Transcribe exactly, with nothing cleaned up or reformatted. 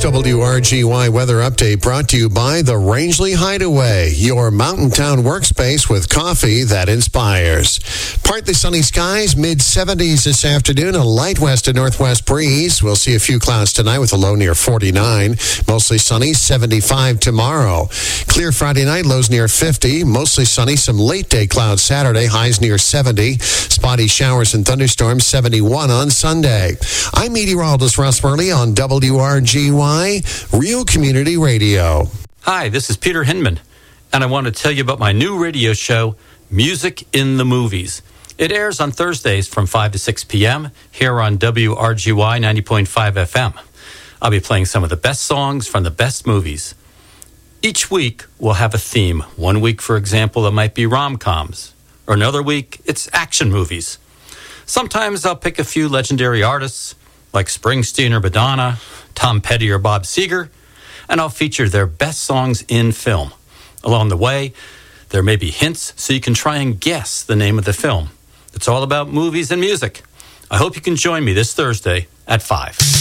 W R G Y weather update brought to you by the Rangeley Hideaway, your mountain town workspace with coffee that inspires. Partly sunny skies, mid seventies this afternoon, a light west to northwest breeze. We'll see a few clouds tonight with a low near forty-nine. Mostly sunny, seventy-five tomorrow. Clear Friday night, lows near fifty. Mostly sunny, some late day clouds Saturday, highs near seventy. Spotty showers and thunderstorms, seventy-one on Sunday. I'm meteorologist Russ Burley on W R G Y, Real Community Radio. Hi, this is Peter Hinman, and I want to tell you about my new radio show, Music in the Movies. It airs on Thursdays from five to six p.m. here on W R G Y ninety point five F M. I'll be playing some of the best songs from the best movies. Each week, we'll have a theme. One week, for example, it might be rom-coms. Or another week, it's action movies. Sometimes I'll pick a few legendary artists, like Springsteen or Madonna, Tom Petty or Bob Seger, and I'll feature their best songs in film. Along the way, there may be hints so you can try and guess the name of the film. It's all about movies and music. I hope you can join me this Thursday at five.